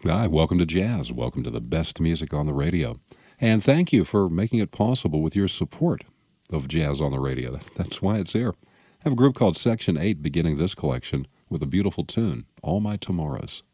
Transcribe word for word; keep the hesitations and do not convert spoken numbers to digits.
Hi, welcome to Jazz. Welcome to the best music on the radio. And thank you for making it possible with your support of Jazz on the radio. That's why it's here. I have a group called Section eight beginning this collection with a beautiful tune, All My Tomorrows.